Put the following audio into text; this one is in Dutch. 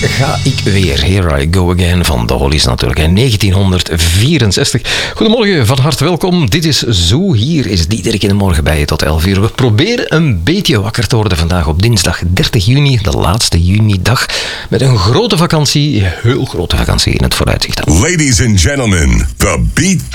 ga ik weer. Here I go again van de Hollies natuurlijk. In 1964. Goedemorgen, van harte welkom. Dit is Zoo. Hier is Diederik in de morgen bij je tot 11 uur. We proberen een beetje wakker te worden vandaag op dinsdag 30 juni. De laatste junidag. Met een grote vakantie. Heel grote vakantie in het vooruitzicht. Ladies and gentlemen, the Beat